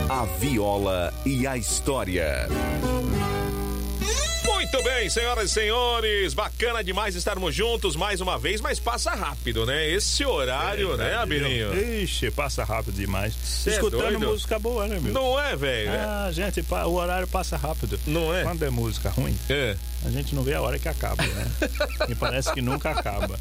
A viola e a história. Muito bem, senhoras e senhores, bacana demais estarmos juntos mais uma vez, mas passa rápido, né? Esse horário, né, Abirinho? Ixi, passa rápido demais. Cê Escutando música boa, né, meu? Não é, velho? Ah, gente, o horário passa rápido. Não é? Quando é música ruim, a gente não vê a hora que acaba, né? E parece que nunca acaba.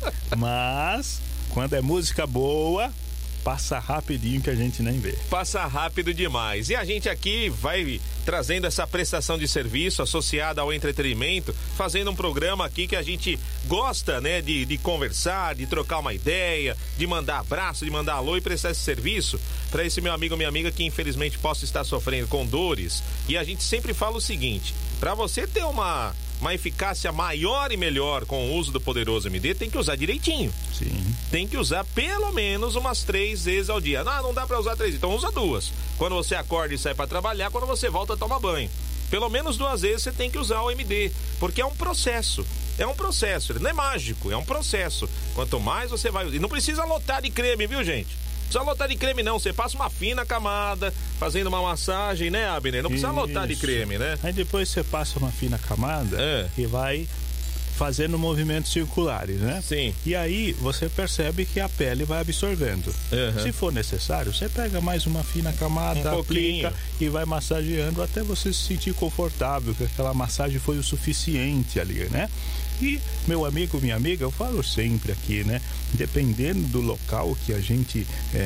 Mas, quando é música boa, passa rapidinho que a gente nem vê. Passa rápido demais. E a gente aqui vai trazendo essa prestação de serviço associada ao entretenimento, fazendo um programa aqui que a gente gosta, né, de conversar, de trocar uma ideia, de mandar abraço, de mandar alô e prestar esse serviço para esse meu amigo, minha amiga que infelizmente possa estar sofrendo com dores. E a gente sempre fala o seguinte: para você ter uma eficácia maior e melhor com o uso do Poderoso MD, tem que usar direitinho. Sim. Tem que usar pelo menos umas 3 vezes ao dia. Não dá pra usar 3 vezes, então usa 2. Quando você acorda e sai pra trabalhar, quando você volta, toma banho. Pelo menos 2 vezes você tem que usar o MD, porque é um processo. É um processo, ele não é mágico, é um processo. Quanto mais você vai... E não precisa lotar de creme, viu, gente? Não precisa lotar de creme, não. Você passa uma fina camada, fazendo uma massagem, né, Abner? Não precisa lotar de creme, né? Aí depois você passa uma fina camada e vai fazendo movimentos circulares, né? Sim. E aí você percebe que a pele vai absorvendo. Se for necessário, você pega mais uma fina camada, aplica e vai massageando até você se sentir confortável, que aquela massagem foi o suficiente ali, né? E, meu amigo, minha amiga, eu falo sempre aqui, né? Dependendo do local que a gente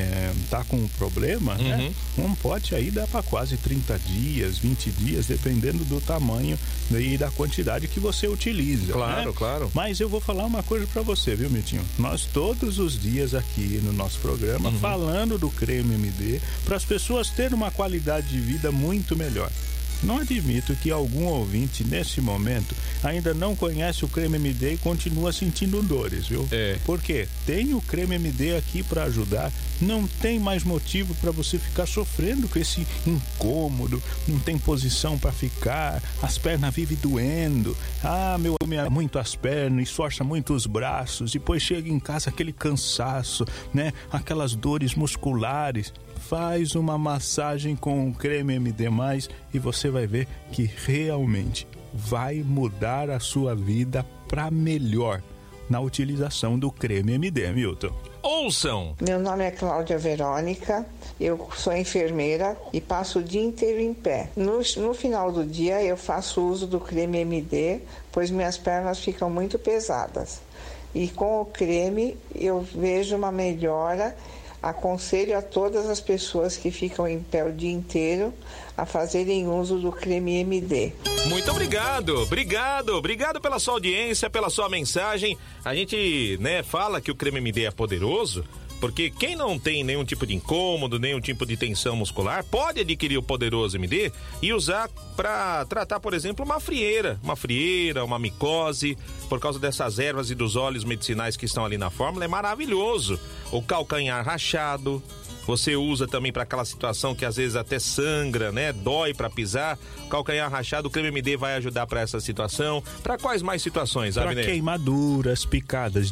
tá com um problema, né? Um pote aí dá para quase 30 dias, 20 dias, dependendo do tamanho e da quantidade que você utiliza. Claro, né? claro. Mas eu vou falar uma coisa para você, viu, Miltinho? Nós todos os dias aqui no nosso programa falando do creme MD para as pessoas terem uma qualidade de vida muito melhor. Não admito que algum ouvinte, nesse momento, ainda não conhece o creme MD e continua sentindo dores, viu? Porque tem o creme MD aqui para ajudar. Não tem mais motivo para você ficar sofrendo com esse incômodo. Não tem posição para ficar. As pernas vivem doendo. Ah, meu homem é muito as pernas, esforça muito os braços. Depois chega em casa aquele cansaço, né? Aquelas dores musculares. Faz uma massagem com o creme MD+, e você vai ver que realmente vai mudar a sua vida para melhor na utilização do creme MD, Milton. Ouçam! Meu nome é Cláudia Verônica, eu sou enfermeira e passo o dia inteiro em pé. No final do dia eu faço uso do creme MD, pois minhas pernas ficam muito pesadas. E com o creme eu vejo uma melhora. Aconselho a todas as pessoas que ficam em pé o dia inteiro a fazerem uso do creme MD. Muito obrigado pela sua audiência, pela sua mensagem. A gente, né, fala que o creme MD é poderoso, porque quem não tem nenhum tipo de incômodo, nenhum tipo de tensão muscular, pode adquirir o Poderoso MD e usar para tratar, por exemplo, uma frieira, uma micose, por causa dessas ervas e dos óleos medicinais que estão ali na fórmula. É maravilhoso. O calcanhar rachado, você usa também para aquela situação que às vezes até sangra, né? Dói para pisar. Calcanhar rachado, o creme MD vai ajudar para essa situação. Para quais mais situações, Abner? Para queimaduras, picadas